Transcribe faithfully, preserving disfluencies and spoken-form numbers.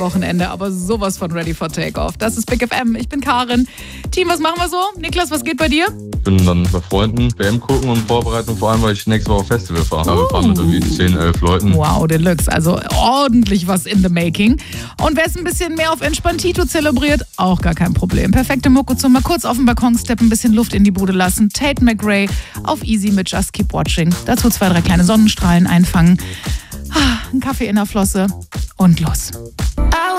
Wochenende, aber sowas von ready for takeoff. Das ist Big F M. Ich bin Karin. Team, was machen wir so? Niklas, was geht bei dir? Ich bin dann bei Freunden W M gucken und Vorbereitung, vor allem, weil ich nächste Woche auf Festival fahre. Uh. Wir fahren mit irgendwie zehn, elf Leuten. Wow, Deluxe. Also ordentlich was in the making. Und wer es ein bisschen mehr auf Entspanntito zelebriert, auch gar kein Problem. Perfekte Mucke zum mal kurz auf den Balkon steppen, ein bisschen Luft in die Bude lassen. Tate McRae auf Easy mit Just Keep Watching. Dazu zwei, drei kleine Sonnenstrahlen einfangen. Ein Kaffee in der Flosse und los.